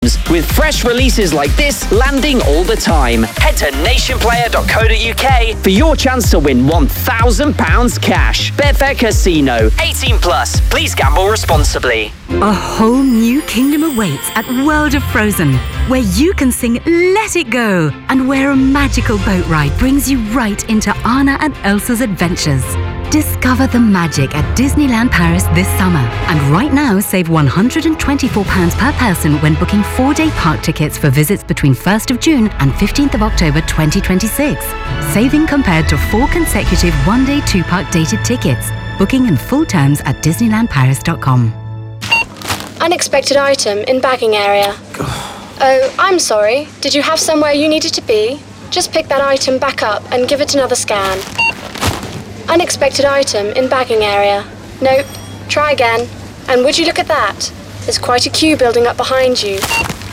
with fresh releases like this landing all the time. Head to nationplayer.co.uk for your chance to win £1,000 cash. Betfair Casino. 18 plus. Please gamble responsibly. A whole new kingdom awaits at World of Frozen, where you can sing Let It Go, and where a magical boat ride brings you right into Anna and Elsa's adventures. Discover the magic at Disneyland Paris this summer. And right now, save £124 per person when booking 4-day park tickets for visits between 1st of June and 15th of October 2026. Saving compared to 4 consecutive 1-day 2-park dated tickets. Booking and full terms at disneylandparis.com. Unexpected item in bagging area. Oh, I'm sorry. Did you have somewhere you needed to be? Just pick that item back up and give it another scan. Unexpected item in bagging area. Nope. Try again. And would you look at that? There's quite a queue building up behind you.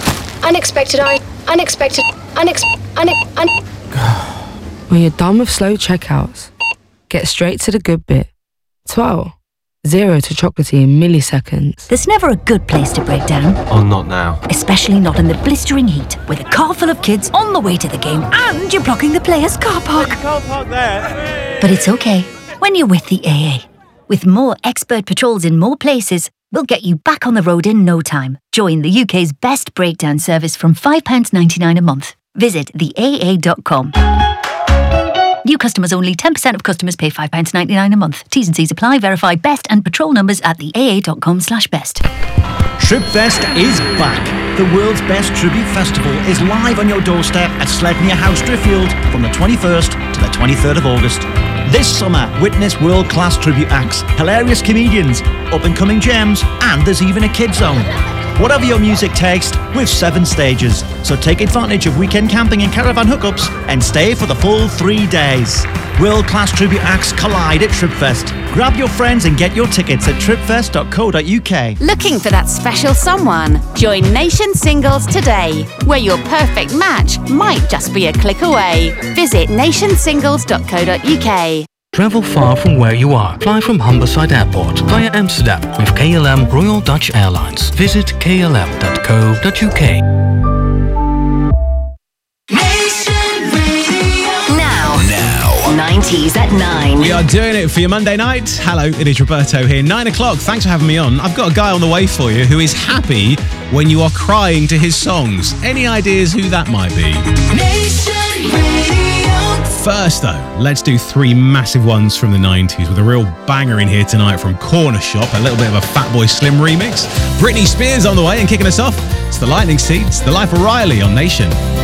When you're done with slow checkouts, get straight to the good bit. 12. 0 to chocolatey in milliseconds. There's never a good place to break down. Oh, not now. Especially not in the blistering heat, with a car full of kids on the way to the game and you're blocking the player's car park. You can't park there. But it's okay when you're with the AA. With more expert patrols in more places, we'll get you back on the road in no time. Join the UK's best breakdown service from £5.99 a month. Visit theaa.com. New customers only. 10% of customers pay £5.99 a month. T's and C's apply. Verify best and patrol numbers at theaa.com/best. TripFest is back. The world's best tribute festival is live on your doorstep at Sledney House, Driffield from the 21st to the 23rd of August. This summer, witness world-class tribute acts, hilarious comedians, up-and-coming gems, and there's even a kids zone. Whatever your music taste, with 7 stages. So take advantage of weekend camping and caravan hookups and stay for the full 3 days. World-class tribute acts collide at TripFest. Grab your friends and get your tickets at tripfest.co.uk. Looking for that special someone? Join Nation Singles today, where your perfect match might just be a click away. Visit nationsingles.co.uk. Travel far from where you are. Fly from Humberside Airport via Amsterdam with KLM Royal Dutch Airlines. Visit klm.co.uk. Now, 90s at 9. We are doing it for your Monday night. Hello, it is Roberto here. 9 o'clock. Thanks for having me on. I've got a guy on the way for you who is happy when you are crying to his songs. Any ideas who that might be? Nation Radio. First, though, let's do 3 massive ones from the 90s with a real banger in here tonight from Corner Shop, a little bit of a Fatboy Slim remix. Britney Spears on the way and kicking us off. It's the Lightning Seeds, The Life of Riley on Nation.